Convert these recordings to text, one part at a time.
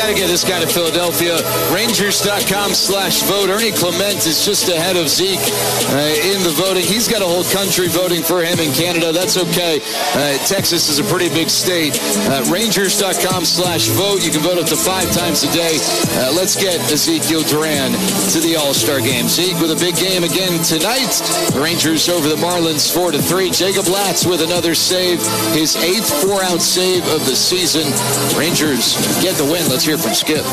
got to get this guy to Philadelphia. Rangers.com/vote. Ernie Clement is just ahead of Zeke in the voting. He's got a whole country voting for him in Canada. That's okay. Texas is a pretty big state. Rangers.com/vote. You can vote up to 5 times a day. Let's get Ezekiel Duran to the All-Star game. Zeke with a big game again tonight. The Rangers over the Marlins 4-3. Jacob Latz with another save. His 8th 4-out save of the season. Rangers get the win. Let's hear from Skip.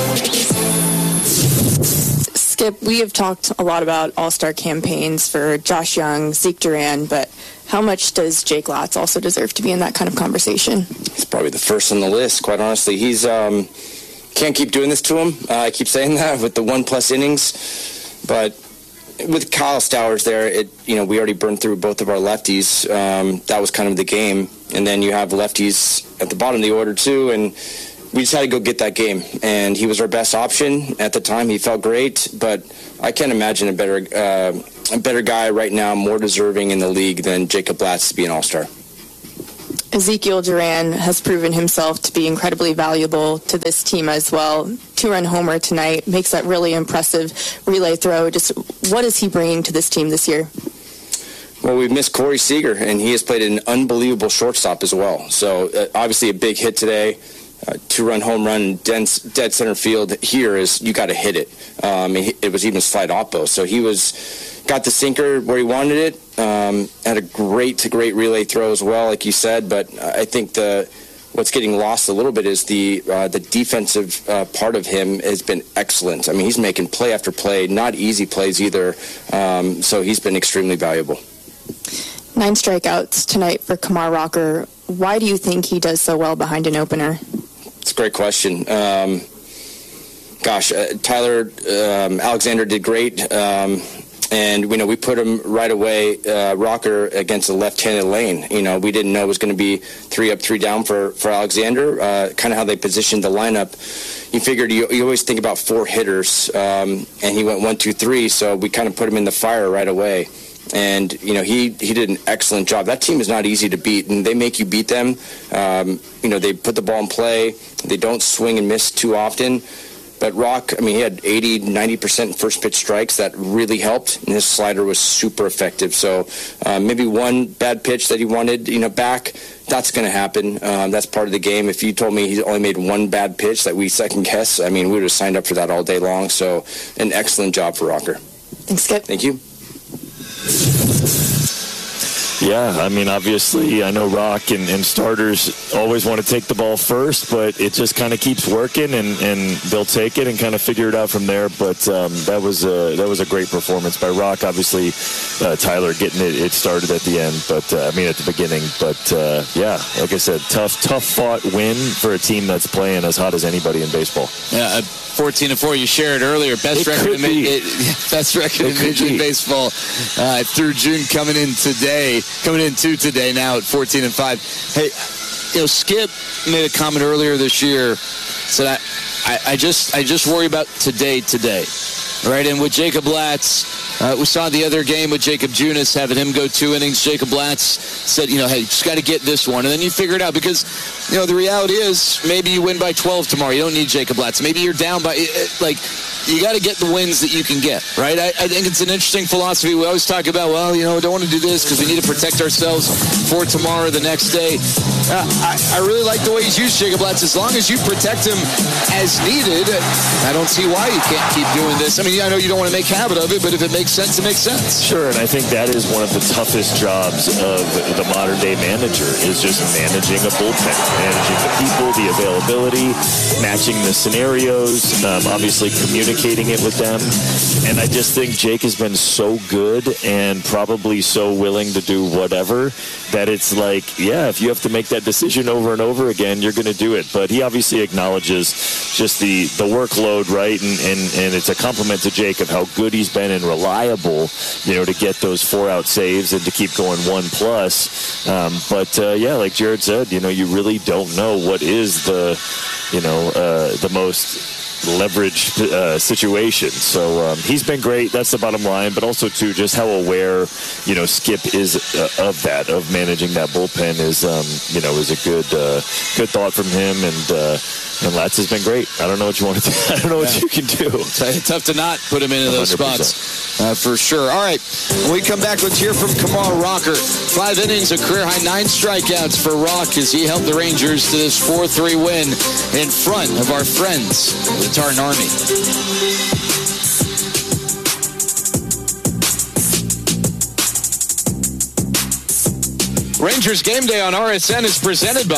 Skip, we have talked a lot about all-star campaigns for Josh Young, Zeke Duran, but how much does Jake Latz also deserve to be in that kind of conversation? He's probably the first on the list, quite honestly. He's can't keep doing this to him. I keep saying that with the 1+ innings, but with Kyle Stowers there, we already burned through both of our lefties. That was kind of the game, and then you have lefties at the bottom of the order too, and we just had to go get that game, and he was our best option at the time. He felt great, but I can't imagine a better guy right now, more deserving in the league than Jacob Latz to be an All-Star. Ezekiel Duran has proven himself to be incredibly valuable to this team as well. 2-run homer tonight, makes that really impressive relay throw. Just what is he bringing to this team this year? Well, we've missed Corey Seager, and he has played an unbelievable shortstop as well. So obviously a big hit today. 2-run home run, dead center field here is you got to hit it. It was even slide oppo. So he got the sinker where he wanted it. Had a great relay throw as well, like you said. But I think what's getting lost a little bit is the defensive part of him has been excellent. I mean, he's making play after play, not easy plays either. So he's been extremely valuable. 9 strikeouts tonight for Kumar Rocker. Why do you think he does so well behind an opener? It's a great question. Tyler Alexander did great. And, we put him right away, Rocker, against a left-handed lane. We didn't know it was going to be 3 up, 3 down for Alexander. Kind of how they positioned the lineup. You figured you always think about 4 hitters, and he went 1, 2, 3, so we kind of put him in the fire right away. And, he did an excellent job. That team is not easy to beat, and they make you beat them. They put the ball in play. They don't swing and miss too often. But Rock, he had 80, 90% first pitch strikes. That really helped, and his slider was super effective. So maybe one bad pitch that he wanted, back, that's going to happen. That's part of the game. If you told me he only made one bad pitch that we second guess, we would have signed up for that all day long. So an excellent job for Rocker. Thanks, Skip. Thank you. Yeah, obviously, I know Rock and starters always want to take the ball first, but it just kind of keeps working, and they'll take it and kind of figure it out from there. But that was a great performance by Rock. Obviously, Tyler getting it started at the end, but at the beginning. But like I said, tough fought win for a team that's playing as hot as anybody in baseball. Yeah. 14-4, you shared earlier. Best record in Major League Baseball through June, coming into today now at 14-5. Hey, Skip made a comment earlier this year, said I just worry about today, right? And with Jacob Latz, we saw the other game with Jacob Junis, having him go 2 innings. Jacob Latz said, hey, just got to get this one. And then you figure it out because, the reality is maybe you win by 12 tomorrow. You don't need Jacob Latz. Maybe you're down by, you got to get the wins that you can get, right? I think it's an interesting philosophy. We always talk about, we don't want to do this because we need to protect ourselves for tomorrow, the next day. I really like the way he's used Jacob Latz. As long as you protect him as needed, I don't see why you can't keep doing this. I know you don't want to make habit of it, but if it makes sense, it makes sense. Sure, and I think that is one of the toughest jobs of the modern-day manager, is just managing a bullpen, managing the people, the availability, matching the scenarios, obviously communicating it with them. And I just think Jake has been so good and probably so willing to do whatever that it's like, if you have to make that decision over and over again, you're going to do it. But he obviously acknowledges just the workload, right? And it's a compliment to Jake of how good he's been and reliable, to get those 4-out saves and to keep going 1+. But like Jared said, you really don't know what is the most leveraged situation. So he's been great. That's the bottom line. But also, too, just how aware, Skip is of that, of managing that bullpen is a good thought from him. And Latz has been great. I don't know what you want to do. I don't know what you can do. It's tough to not put him into those 100%. spots, for sure. All right, when we come back, let's hear from Kumar Rocker. 5 innings, a career-high 9 strikeouts for Rock as he helped the Rangers to this 4-3 win in front of our friends, the Tartan Army. Rangers Game Day on RSN is presented by